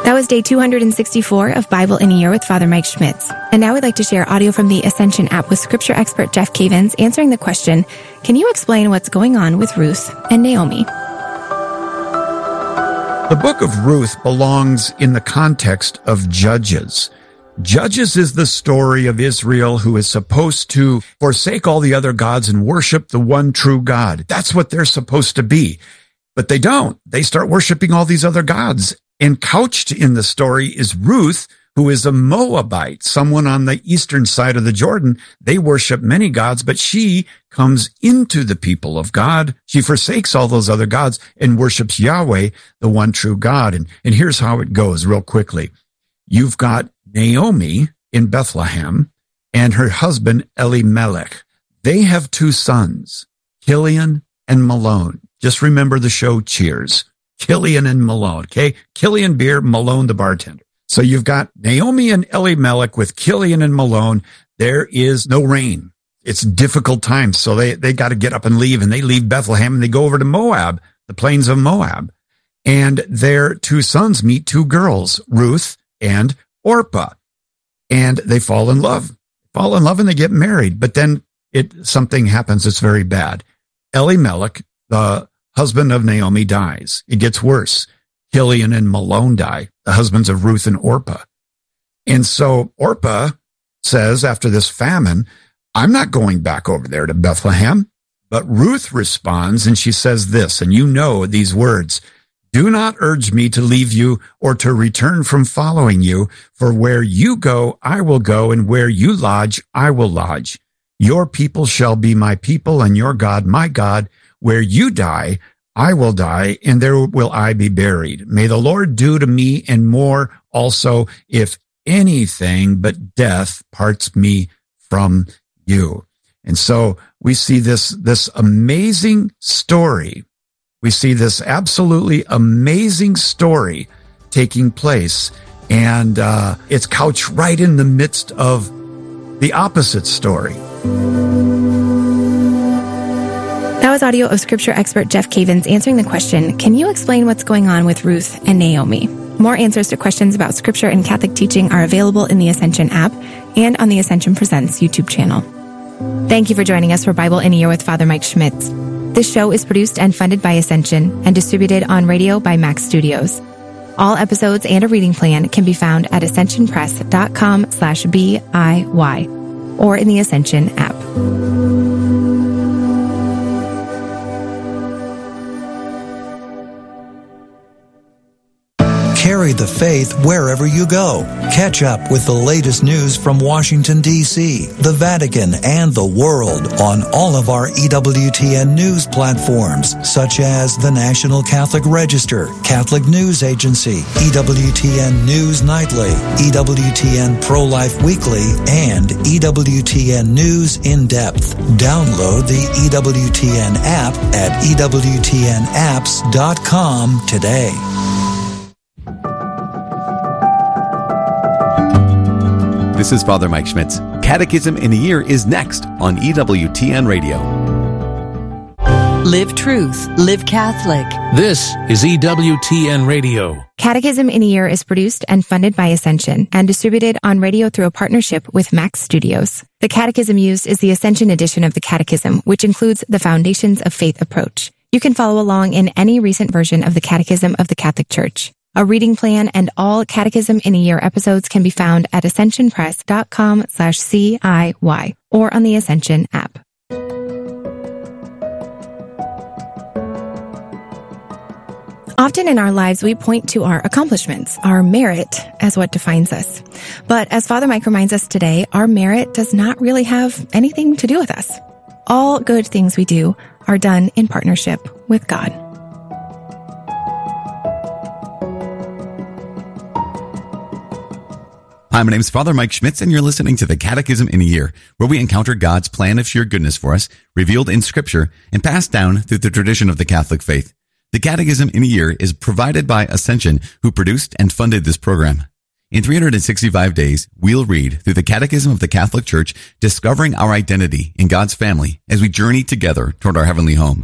That was day 264 of Bible in a Year with Father Mike Schmitz. And now I'd like to share audio from the Ascension app with scripture expert Jeff Cavins answering the question, can you explain what's going on with Ruth and Naomi? The book of Ruth belongs in the context of Judges. Judges is the story of Israel who is supposed to forsake all the other gods and worship the one true God. That's what they're supposed to be. But they don't. They start worshiping all these other gods. And couched in the story is Ruth, who is a Moabite, someone on the eastern side of the Jordan. They worship many gods, but she comes into the people of God. She forsakes all those other gods and worships Yahweh, the one true God. And here's how it goes real quickly. You've got Naomi in Bethlehem and her husband Elimelech. They have two sons, Chilion and Malone. Just remember the show Cheers. Chilion and Malone, okay? Chilion beer, Malone the bartender. So you've got Naomi and Elimelech with Chilion and Malone. There is no rain. It's difficult times. So they got to get up and leave, and they leave Bethlehem and they go over to Moab, the plains of Moab. And their two sons meet two girls, Ruth and Orpah. And they fall in love and they get married. But then something happens that's very bad. Elimelech, the husband of Naomi, dies. It gets worse. Chilion and Malone die, the husbands of Ruth and Orpah. And so Orpah says after this famine, I'm not going back over there to Bethlehem. But Ruth responds and she says this, and you know these words, do not urge me to leave you or to return from following you, for where you go, I will go, and where you lodge, I will lodge. Your people shall be my people, and your God, my God. Where you die, I will die, and there will I be buried. May the Lord do to me and more also, if anything but death parts me from you. And so we see this amazing story. We see this absolutely amazing story taking place, and it's couched right in the midst of the opposite story. That was audio of scripture expert Jeff Cavins answering the question, can you explain what's going on with Ruth and Naomi? More answers to questions about scripture and Catholic teaching are available in the Ascension app and on the Ascension Presents YouTube channel. Thank you for joining us for Bible in a Year with Father Mike Schmitz. This show is produced and funded by Ascension and distributed on radio by Max Studios. All episodes and a reading plan can be found at ascensionpress.com/BIY or in the Ascension app. Carry the faith wherever you go. Catch up with the latest news from Washington, D.C., the Vatican, and the world on all of our EWTN news platforms, such as the National Catholic Register, Catholic News Agency, EWTN News Nightly, EWTN Pro-Life Weekly, and EWTN News In Depth. Download the EWTN app at EWTNapps.com today. This is Father Mike Schmitz. Catechism in a Year is next on EWTN Radio. Live truth, live Catholic. This is EWTN Radio. Catechism in a Year is produced and funded by Ascension and distributed on radio through a partnership with Max Studios. The catechism used is the Ascension edition of the Catechism, which includes the Foundations of Faith approach. You can follow along in any recent version of the Catechism of the Catholic Church. A reading plan and all Catechism in a Year episodes can be found at ascensionpress.com/CIY or on the Ascension app. Often in our lives, we point to our accomplishments, our merit, as what defines us. But as Father Mike reminds us today, our merit does not really have anything to do with us. All good things we do are done in partnership with God. Hi, my name is Father Mike Schmitz, and you're listening to the Catechism in a Year, where we encounter God's plan of sheer goodness for us, revealed in Scripture and passed down through the tradition of the Catholic faith. The Catechism in a Year is provided by Ascension, who produced and funded this program. In 365 days, we'll read through the Catechism of the Catholic Church, discovering our identity in God's family as we journey together toward our heavenly home.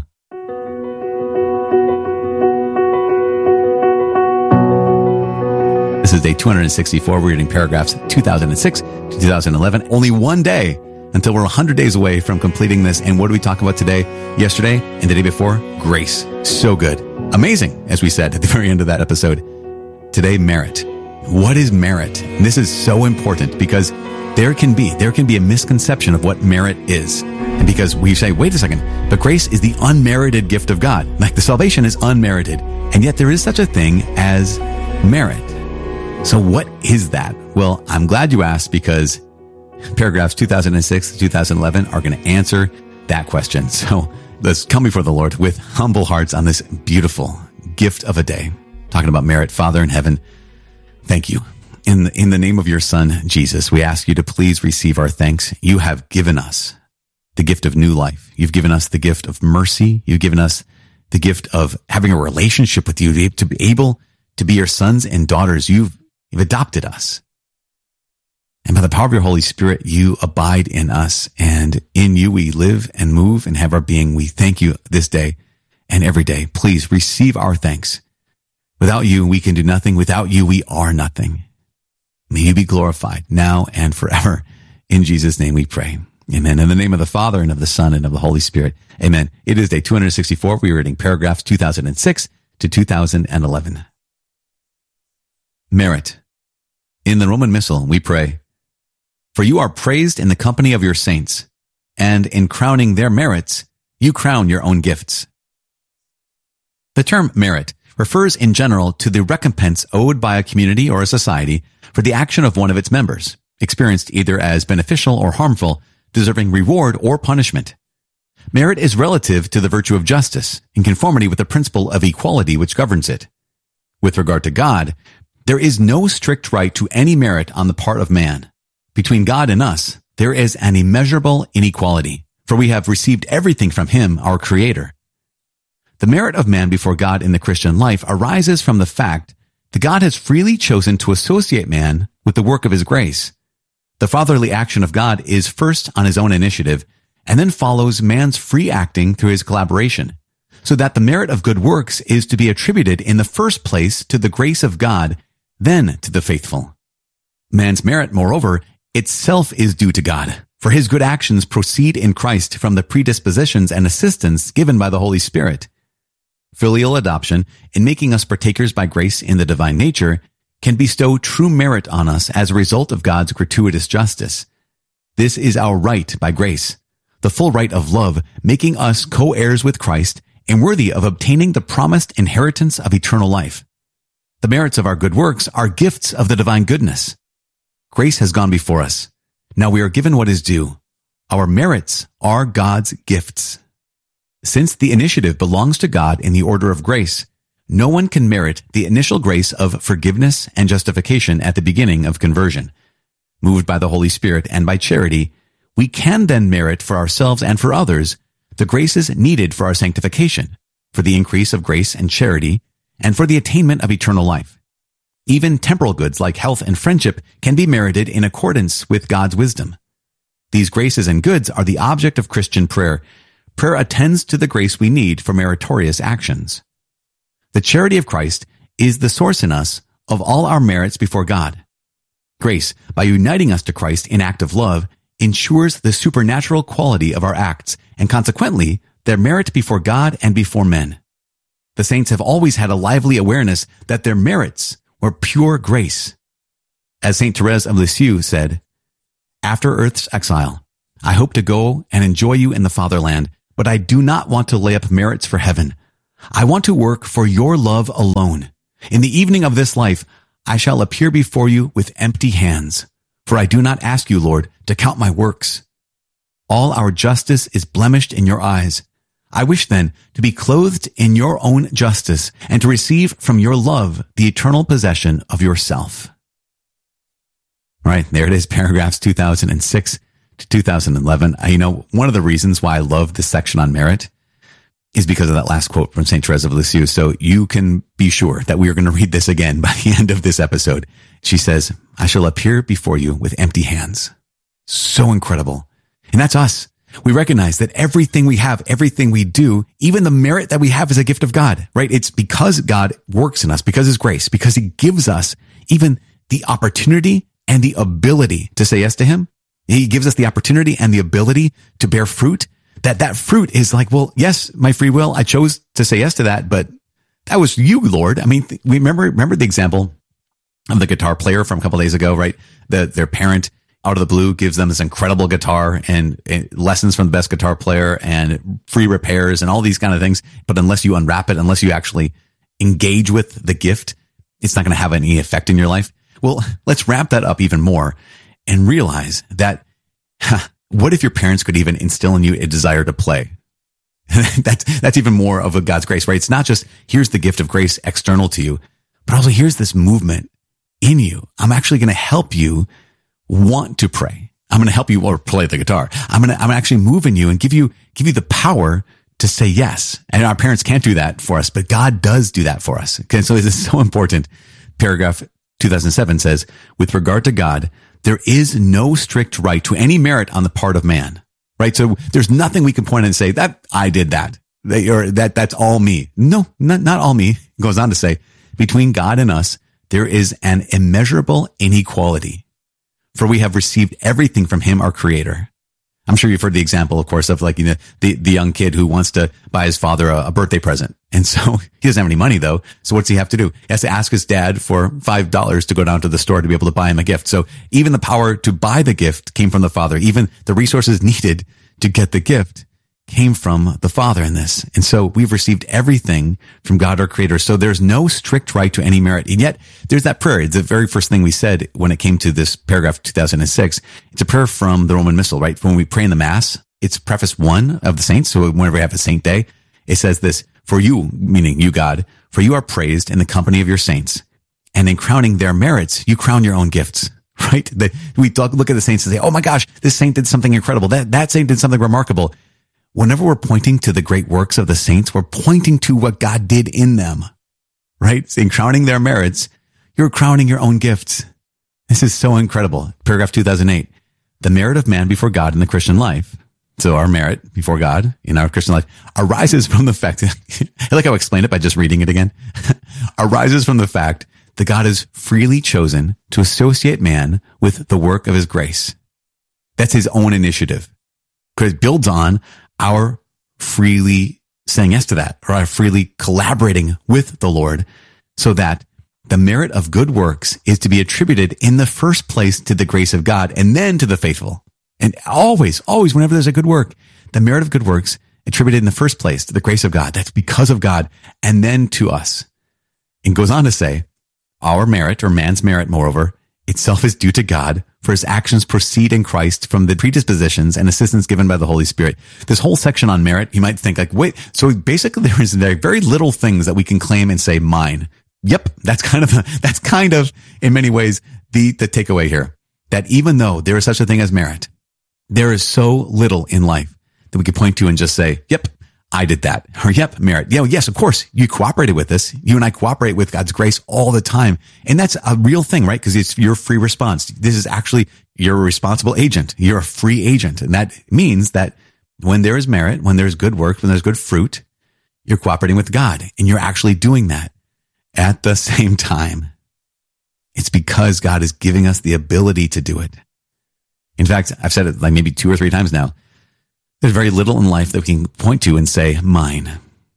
This is day 264. We're reading paragraphs 2006 to 2011. Only one day until we're 100 days away from completing this. And what did we talk about today, yesterday, and the day before? Grace. So good. Amazing, as we said at the very end of that episode. Today, merit. What is merit? And this is so important because there can be a misconception of what merit is. And because we say, wait a second, but grace is the unmerited gift of God. Like the salvation is unmerited. And yet there is such a thing as merit. So what is that? Well, I'm glad you asked because paragraphs 2006 to 2011 are going to answer that question. So let's come before the Lord with humble hearts on this beautiful gift of a day. Talking about merit. Father in heaven, thank you. In the name of your Son, Jesus, we ask you to please receive our thanks. You have given us the gift of new life. You've given us the gift of mercy. You've given us the gift of having a relationship with you, to be able to be your sons and daughters. You've adopted us. And by the power of your Holy Spirit, you abide in us, and in you we live and move and have our being. We thank you this day and every day. Please receive our thanks. Without you, we can do nothing. Without you, we are nothing. May you be glorified now and forever. In Jesus' name we pray. Amen. In the name of the Father and of the Son and of the Holy Spirit. Amen. It is day 264. We are reading paragraphs 2006 to 2011. Merit. In the Roman Missal, we pray, "For you are praised in the company of your saints, and in crowning their merits, you crown your own gifts." The term merit refers in general to the recompense owed by a community or a society for the action of one of its members, experienced either as beneficial or harmful, deserving reward or punishment. Merit is relative to the virtue of justice, in conformity with the principle of equality which governs it. With regard to God, there is no strict right to any merit on the part of man. Between God and us, there is an immeasurable inequality, for we have received everything from him, our Creator. The merit of man before God in the Christian life arises from the fact that God has freely chosen to associate man with the work of his grace. The fatherly action of God is first on his own initiative, and then follows man's free acting through his collaboration, so that the merit of good works is to be attributed in the first place to the grace of God, then to the faithful. Man's merit, moreover, itself is due to God, for his good actions proceed in Christ from the predispositions and assistance given by the Holy Spirit. Filial adoption, in making us partakers by grace in the divine nature, can bestow true merit on us as a result of God's gratuitous justice. This is our right by grace, the full right of love, making us co-heirs with Christ and worthy of obtaining the promised inheritance of eternal life. The merits of our good works are gifts of the divine goodness. Grace has gone before us. Now we are given what is due. Our merits are God's gifts. Since the initiative belongs to God in the order of grace, no one can merit the initial grace of forgiveness and justification at the beginning of conversion. Moved by the Holy Spirit and by charity, we can then merit for ourselves and for others the graces needed for our sanctification, for the increase of grace and charity, and for the attainment of eternal life. Even temporal goods like health and friendship can be merited in accordance with God's wisdom. These graces and goods are the object of Christian prayer. Prayer attends to the grace we need for meritorious actions. The charity of Christ is the source in us of all our merits before God. Grace, by uniting us to Christ in act of love, ensures the supernatural quality of our acts, and consequently, their merit before God and before men. The saints have always had a lively awareness that their merits were pure grace. As Saint Therese of Lisieux said, "After earth's exile, I hope to go and enjoy you in the fatherland, but I do not want to lay up merits for heaven. I want to work for your love alone. In the evening of this life, I shall appear before you with empty hands, for I do not ask you, Lord, to count my works. All our justice is blemished in your eyes. I wish then to be clothed in your own justice and to receive from your love the eternal possession of yourself." All right, there it is, paragraphs 2006 to 2011. One of the reasons why I love this section on merit is because of that last quote from St. Therese of Lisieux. So you can be sure that we are going to read this again by the end of this episode. She says, "I shall appear before you with empty hands." So incredible. And that's us. We recognize that everything we have, everything we do, even the merit that we have is a gift of God, right? It's because God works in us, because His grace, because He gives us even the opportunity and the ability to say yes to Him. He gives us the opportunity and the ability to bear fruit. That fruit is like, well, yes, my free will, I chose to say yes to that, but that was you, Lord. I mean, we remember the example of the guitar player from a couple of days ago, right? Their parent out of the blue gives them this incredible guitar and lessons from the best guitar player and free repairs and all these kind of things. But unless you unwrap it, unless you actually engage with the gift, it's not going to have any effect in your life. Well, let's wrap that up even more and realize that what if your parents could even instill in you a desire to play? That's even more of a God's grace, right? It's not just here's the gift of grace external to you, but also here's this movement in you. I'm actually going to help you want to pray. I'm going to help you or play the guitar. I'm actually move in you and give you the power to say yes. And our parents can't do that for us, but God does do that for us. Okay. So this is so important. Paragraph 2007 says, with regard to God, there is no strict right to any merit on the part of man, right? So there's nothing we can point and say that I did that, or that's all me. No, not all me. It goes on to say, between God and us, there is an immeasurable inequality. For we have received everything from Him, our Creator. I'm sure you've heard the example, of course, of like, you know, the young kid who wants to buy his father a birthday present. And so he doesn't have any money though. So what's he have to do? He has to ask his dad for $5 to go down to the store to be able to buy him a gift. So even the power to buy the gift came from the father. Even the resources needed to get the gift came from the Father in this. And so we've received everything from God, our Creator. So there's no strict right to any merit. And yet there's that prayer. It's the very first thing we said when it came to this paragraph 2006. It's a prayer from the Roman Missal, right? When we pray in the Mass, it's preface 1 of the saints. So whenever we have a saint day, it says this, for you, meaning you, God, for you are praised in the company of your saints. And in crowning their merits, you crown your own gifts. Right? We look at the saints and say, oh my gosh, this saint did something incredible. That saint did something remarkable. Whenever we're pointing to the great works of the saints, we're pointing to what God did in them, right? In crowning their merits, you're crowning your own gifts. This is so incredible. Paragraph 2008, the merit of man before God in the Christian life. So our merit before God in our Christian life arises from the fact, I like how I explained it by just reading it again, arises from the fact that God has freely chosen to associate man with the work of His grace. That's His own initiative, because it builds on our freely saying yes to that, or our freely collaborating with the Lord, so that the merit of good works is to be attributed in the first place to the grace of God and then to the faithful. And always, whenever there's a good work, the merit of good works attributed in the first place to the grace of God. That's because of God and then to us. And goes on to say, our merit, or man's merit, moreover, itself is due to God, for His actions proceed in Christ from the predispositions and assistance given by the Holy Spirit. This whole section on merit, you might think like, wait, so basically there is very little things that we can claim and say mine. Yep. That's kind of in many ways the takeaway here, that even though there is such a thing as merit, there is so little in life that we could point to and just say, yep, I did that. Or yep, merit. Yeah, yes, of course, you cooperated with this. You and I cooperate with God's grace all the time. And that's a real thing, right? Because it's your free response. This is actually, you're a responsible agent. You're a free agent. And that means that when there is merit, when there's good work, when there's good fruit, you're cooperating with God. And you're actually doing that at the same time. It's because God is giving us the ability to do it. In fact, I've said it like maybe 2 or 3 times now. There's very little in life that we can point to and say, mine.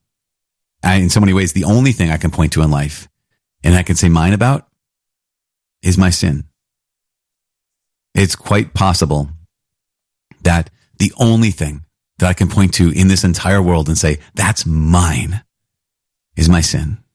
In so many ways, the only thing I can point to in life and I can say mine about is my sin. It's quite possible that the only thing that I can point to in this entire world and say, that's mine, is my sin.